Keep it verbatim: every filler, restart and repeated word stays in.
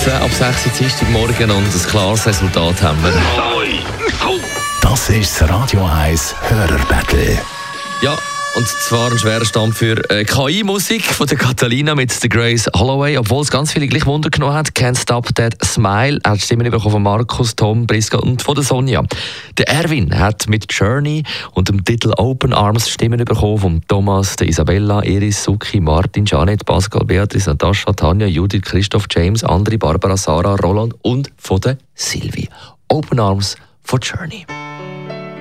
ab sechs Uhr Dienstagmorgen und ein klares Resultat haben wir. Das ist das Radio eins Hörer-Battle. Ja, und zwar ein schwerer Stand für äh, K I-Musik von der Catalina mit der Grace Holloway. Obwohl es ganz viele gleich Wunder genommen hat. Can't Stop That Smile. Er hat Stimmen bekommen von Markus, Tom, Priska und von der Sonja. Der Erwin hat mit Journey und dem Titel Open Arms Stimmen bekommen von Thomas, der Isabella, Iris, Suki, Martin, Janet, Pascal, Beatrice, Natascha, Tanja, Judith, Christoph, James, Andri, Barbara, Sarah, Roland und von der Sylvie. Open Arms von Journey.